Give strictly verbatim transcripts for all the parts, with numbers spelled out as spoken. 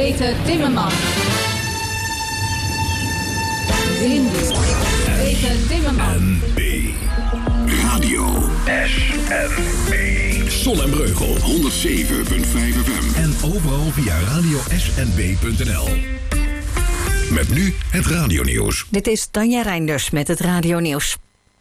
Peter Timmerman. Windus. Peter Timmerman. N B. Radio S N B. Zon en Breugel honderdzeven komma vijf F M. En overal via radio s n b punt n l. Met nu het radionieuws. Dit is Tanja Reinders met het radionieuws.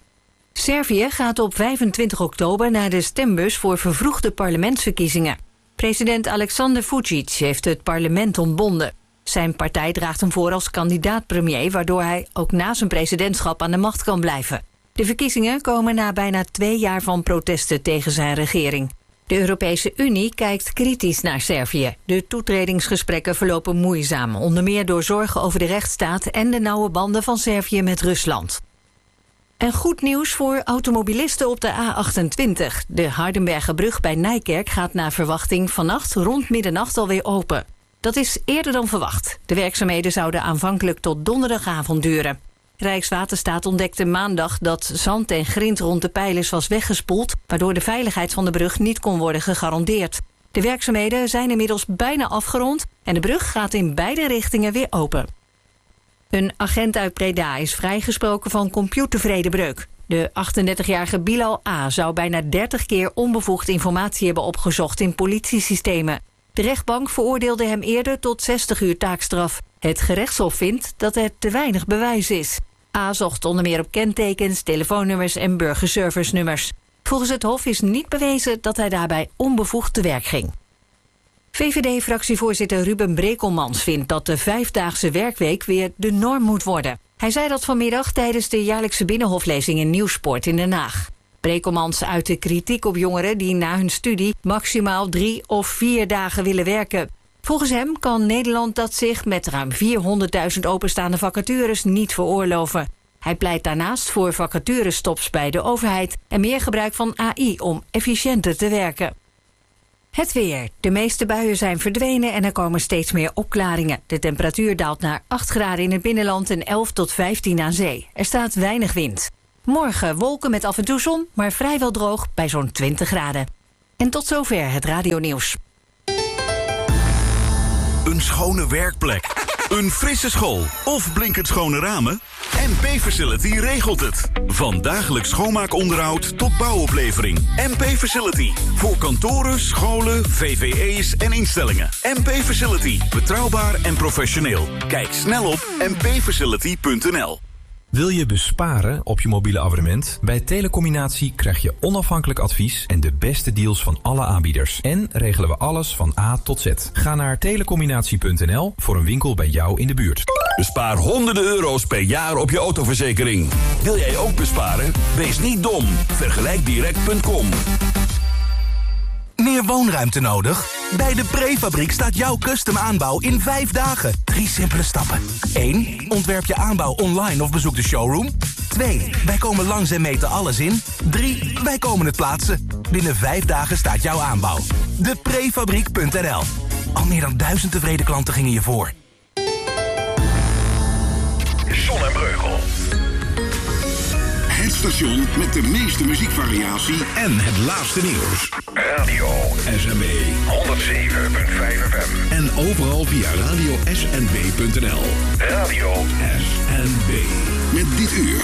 Servië gaat op vijfentwintig oktober naar de stembus voor vervroegde parlementsverkiezingen. President Aleksandar Vučić heeft het parlement ontbonden. Zijn partij draagt hem voor als kandidaat-premier, waardoor hij ook na zijn presidentschap aan de macht kan blijven. De verkiezingen komen na bijna twee jaar van protesten tegen zijn regering. De Europese Unie kijkt kritisch naar Servië. De toetredingsgesprekken verlopen moeizaam, onder meer door zorgen over de rechtsstaat en de nauwe banden van Servië met Rusland. En goed nieuws voor automobilisten op de A achtentwintig. De Hardenbergerbrug bij Nijkerk gaat naar verwachting vannacht rond middernacht alweer open. Dat is eerder dan verwacht. De werkzaamheden zouden aanvankelijk tot donderdagavond duren. Rijkswaterstaat ontdekte maandag dat zand en grind rond de pijlers was weggespoeld, waardoor de veiligheid van de brug niet kon worden gegarandeerd. De werkzaamheden zijn inmiddels bijna afgerond en de brug gaat in beide richtingen weer open. Een agent uit Breda is vrijgesproken van computervredebreuk. De achtendertigjarige Bilal A. zou bijna dertig keer onbevoegd informatie hebben opgezocht in politiesystemen. De rechtbank veroordeelde hem eerder tot zestig uur taakstraf. Het gerechtshof vindt dat er te weinig bewijs is. A. zocht onder meer op kentekens, telefoonnummers en burgerservice-nummers. Volgens het hof is niet bewezen dat hij daarbij onbevoegd te werk ging. V V D-fractievoorzitter Ruben Brekelmans vindt dat de vijfdaagse werkweek weer de norm moet worden. Hij zei dat vanmiddag tijdens de jaarlijkse binnenhoflezing in Nieuwsport in Den Haag. Brekelmans uitte kritiek op jongeren die na hun studie maximaal drie of vier dagen willen werken. Volgens hem kan Nederland dat zich met ruim vierhonderdduizend openstaande vacatures niet veroorloven. Hij pleit daarnaast voor vacaturestops bij de overheid en meer gebruik van A I om efficiënter te werken. Het weer. De meeste buien zijn verdwenen en er komen steeds meer opklaringen. De temperatuur daalt naar acht graden in het binnenland en elf tot vijftien aan zee. Er staat weinig wind. Morgen wolken met af en toe zon, maar vrijwel droog bij zo'n twintig graden. En tot zover het radionieuws. Een schone werkplek, een frisse school of blinkend schone ramen? M P Facility regelt het. Van dagelijks schoonmaakonderhoud tot bouwoplevering. M P Facility. Voor kantoren, scholen, V V E's en instellingen. M P Facility. Betrouwbaar en professioneel. Kijk snel op m p facility punt n l. Wil je besparen op je mobiele abonnement? Bij Telecombinatie krijg je onafhankelijk advies en de beste deals van alle aanbieders. En regelen we alles van A tot Z. Ga naar telecombinatie punt n l voor een winkel bij jou in de buurt. Bespaar honderden euro's per jaar op je autoverzekering. Wil jij ook besparen? Wees niet dom. vergelijk direct punt com. Meer woonruimte nodig? Bij de Prefabriek staat jouw custom aanbouw in vijf dagen. Drie simpele stappen. één. Ontwerp je aanbouw online of bezoek de showroom. twee. Wij komen langs en meten alles in. drie. Wij komen het plaatsen. Binnen vijf dagen staat jouw aanbouw. de prefabriek punt n l. Al meer dan duizend tevreden klanten gingen je voor. Zon en Breugel. Het station met de meeste muziekvariatie en het laatste nieuws. Radio S N B honderdzeven komma vijf F M. En overal via radio s n b punt n l. Radio S N B. Met dit uur.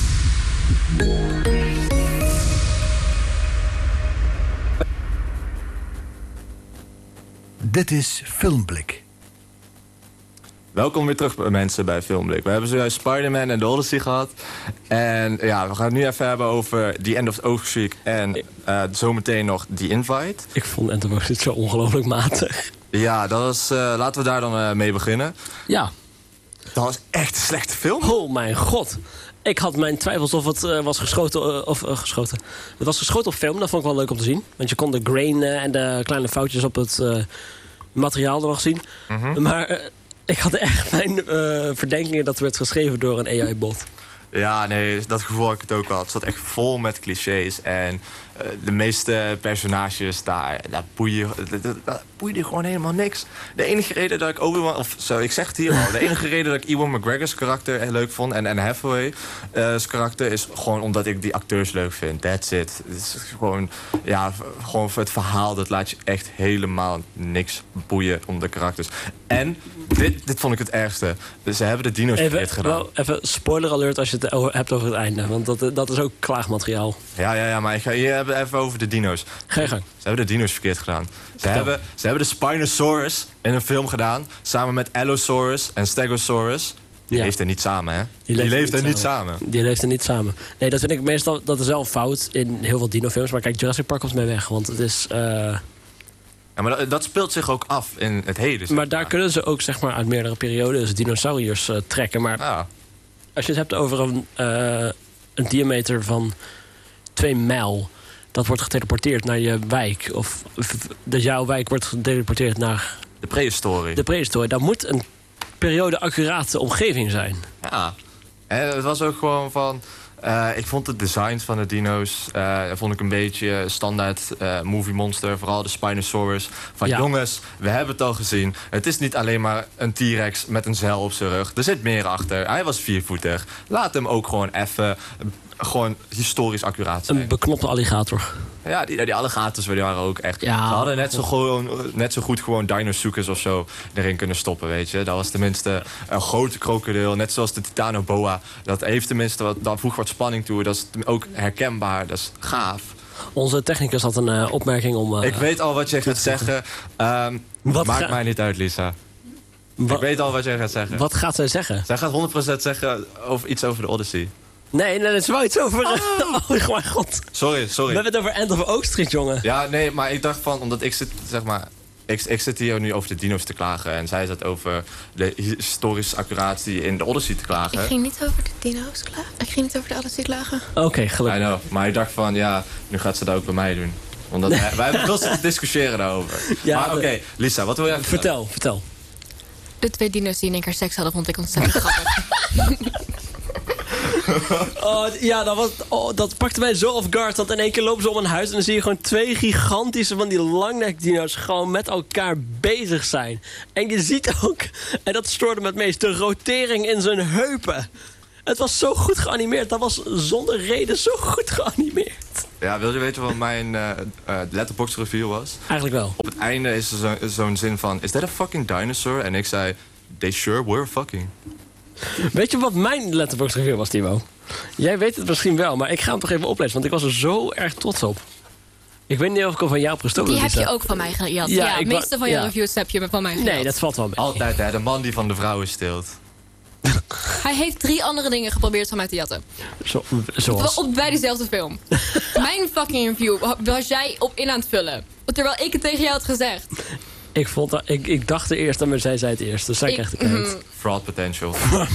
Dit is Filmblik. Welkom weer terug mensen bij Filmblik. We hebben zojuist Spider-Man en The Odyssey gehad. En ja, we gaan het nu even hebben over The End of Oakstreet en uh, zometeen nog The Invite. Ik vond End of Oakstreet zo ongelooflijk matig. Ja, dat was, uh, laten we daar dan uh, mee beginnen. Ja. Dat was echt een slechte film. Oh mijn god. Ik had mijn twijfels of het uh, was geschoten, uh, of uh, geschoten. Het was geschoten op film, dat vond ik wel leuk om te zien. Want je kon de grain uh, en de kleine foutjes op het uh, materiaal er nog zien. Mm-hmm. Maar uh, ik had echt mijn uh, verdenkingen dat het werd geschreven door een A I-bot. Ja, nee, dat gevoel had ik het ook al. Het zat echt vol met clichés. En de meeste personages, daar, daar boeien, daar boeide gewoon helemaal niks. De enige reden dat ik Obi-Wan, of zo, ik zeg het hier al, de enige reden dat ik Ewan McGregor's karakter heel leuk vond en Anne Hathaway's karakter is gewoon omdat ik die acteurs leuk vind. That's it. Het is gewoon, ja, gewoon voor het verhaal, dat laat je echt helemaal niks boeien om de karakters. En dit, dit vond ik het ergste. Dus ze hebben de dino's verkeerd gedaan. Wel, even spoiler alert als je het over, hebt over het einde. Want dat, dat is ook klaagmateriaal. Ja, ja, ja, maar ik ga hier hebben even over de dino's. Ga je gang. Ze hebben de dino's verkeerd gedaan. Ze hebben, ze hebben de Spinosaurus in een film gedaan. Samen met Allosaurus en Stegosaurus. Die Ja. leeft er niet samen, hè? Die Die leeft leeft er er niet niet samen. Die leeft er niet samen. Nee, dat vind ik meestal, dat is wel een fout in heel veel dinofilms. Maar kijk, Jurassic Park komt mee weg. Want het is... Uh... Ja, maar dat, dat speelt zich ook af in het heden. Maar daar kunnen ze ook zeg maar uit meerdere periodes dinosauriërs uh, trekken. Maar Ja. als je het hebt over een, uh, een diameter van twee mijl... dat wordt geteleporteerd naar je wijk. Of, of dat jouw wijk wordt geteleporteerd naar De prehistorie. de prehistorie. Dan moet een periode accurate omgeving zijn. Ja. En het was ook gewoon van... Uh, ik vond het design van de dino's... Uh, vond ik een beetje standaard uh, movie monster. Vooral de Spinosaurus. Van Ja. jongens, we hebben het al gezien. Het is niet alleen maar een T-Rex met een zeil op zijn rug. Er zit meer achter. Hij was viervoetig. Laat hem ook gewoon even... gewoon historisch accuraat zijn. Een beknopte alligator. Ja, die, die alligators die waren ook echt... Ja. Ze hadden net zo, gewoon, net zo goed gewoon dinosaurus of zo erin kunnen stoppen, weet je. Dat was tenminste een grote krokodil. Net zoals de Titanoboa. Dat heeft tenminste wat, dat voegt wat spanning toe. Dat is ook herkenbaar. Dat is gaaf. Onze technicus had een uh, opmerking om... Uh, Ik weet al wat je gaat zeggen. Um, Wat maakt ga- mij niet uit, Lisa. wa- Ik weet al wat jij gaat zeggen. Wat gaat zij zeggen? Zij gaat honderd procent zeggen over iets over de Odyssey. Nee, nee, dat is wel iets over... Oh, oh mijn god. Sorry, sorry. We hebben het over End of Oak Street, jongen. Ja, nee, maar ik dacht van, omdat ik zit, zeg maar... Ik, ik zit hier nu over de dino's te klagen. En zij zat over de historische accuratie in de Odyssey te klagen. Ik ging niet over de dino's klagen. Ik ging niet over de Odyssey klagen. Oké, okay, gelukkig. I know, maar ik dacht van, ja, nu gaat ze dat ook bij mij doen. Omdat wij, wij hebben veel te discussiëren daarover. Ja, maar oké, de- Lisa, wat wil jij vertellen? Vertel, vertel. De twee dino's die in één keer seks hadden, vond ik ontzettend grappig. Oh, ja, dat, was, oh, dat pakte mij zo off guard. Want in één keer lopen ze om een huis en dan zie je gewoon twee gigantische van die langnekdino's gewoon met elkaar bezig zijn. En je ziet ook, en dat stoorde me het meest, de rotering in zijn heupen. Het was zo goed geanimeerd. Dat was zonder reden zo goed geanimeerd. Ja, wil je weten wat mijn uh, uh, letterbox review was? Eigenlijk wel. Op het einde is er zo- zo'n zin van, is that a fucking dinosaur? En ik zei, they sure were fucking. Weet je wat mijn letterbox review was, Timo? Jij weet het misschien wel, maar ik ga hem toch even oplezen. Want ik was er zo erg trots op. Ik weet niet of ik hem van jou heb gestolen. Die heb Lisa. je ook van mij gehad. Ja, Ja, ja, ik de meeste wa- van je ja. reviews heb je van mij gehad. Nee, dat valt wel mee. Altijd, hè, de man die van de vrouwen steelt. Hij heeft drie andere dingen geprobeerd van mij te jatten. Zo, zoals... Op, bij dezelfde film. Mijn fucking review was jij op in aan het vullen. Terwijl ik het tegen jou had gezegd. Ik, vond dat, ik, ik dacht de eerste, maar zij zei het eerst. Dus zij Ik- krijgt de credit. mhm. Fraud potential.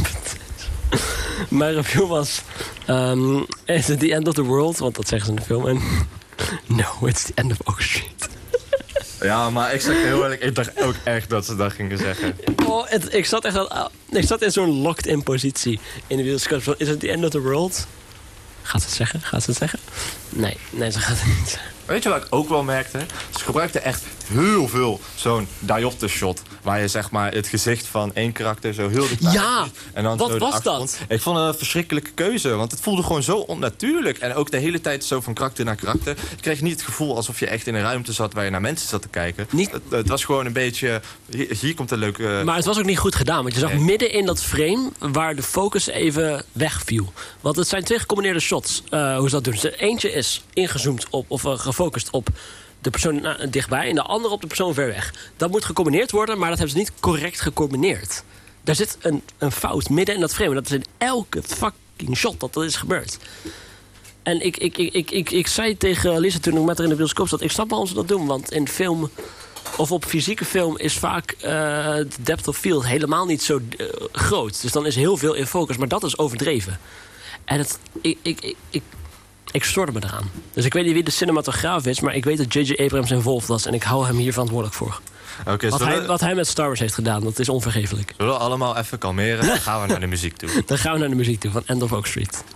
Mijn review was... Um, is it the end of the world? Want dat zeggen ze in de film. En no, it's the end of Oak Street. Ja, maar ik zeg je heel eerlijk, ik dacht ook echt dat ze dat gingen zeggen. Oh, het, ik zat echt al- ik zat in zo'n locked-in positie. In de bioscoop van, is it the end of the world? Gaat ze het zeggen? Gaat ze het zeggen? Nee, nee, ze gaat het niet zeggen. Weet je wat ik ook wel merkte? Ze gebruikten echt heel veel zo'n diopter shot. Waar je zeg maar het gezicht van één karakter zo heel dichtbij Ja, ziet. En dan wat zo de was achtergrond. dat? Ik vond het een verschrikkelijke keuze. Want het voelde gewoon zo onnatuurlijk. En ook de hele tijd zo van karakter naar karakter. Je kreeg niet het gevoel alsof je echt in een ruimte zat waar je naar mensen zat te kijken. Niet- Het, het was gewoon een beetje... Hier, hier komt een leuke... Maar het was ook niet goed gedaan. Want je zag Nee. midden in dat frame waar de focus even wegviel. Want het zijn twee gecombineerde shots. Uh, hoe ze dat doen. Dus eentje is ingezoomd op, of uh, gefocust op de persoon uh, dichtbij. En de andere op de persoon ver weg. Dat moet gecombineerd worden, maar dat hebben ze niet correct gecombineerd. Daar zit een, een fout midden in dat frame. En dat is in elke fucking shot dat dat is gebeurd. En ik, ik, ik, ik, ik, ik zei tegen Lisa toen ik met haar in de bioscoop zat... ik snap waarom ze dat doen, want in film... of op fysieke film is vaak uh, de depth of field helemaal niet zo uh, groot. Dus dan is heel veel in focus, maar dat is overdreven. En het, ik, ik, ik, ik, ik stoorde me eraan. Dus ik weet niet wie de cinematograaf is... maar ik weet dat J J Abrams involved was... en ik hou hem hier verantwoordelijk voor. Oké, Wat zullen, hij, wat hij met Star Wars heeft gedaan, dat is onvergeeflijk. zullen we allemaal even kalmeren? Dan gaan we naar de muziek toe. Dan gaan we naar de muziek toe van End of Oak Street.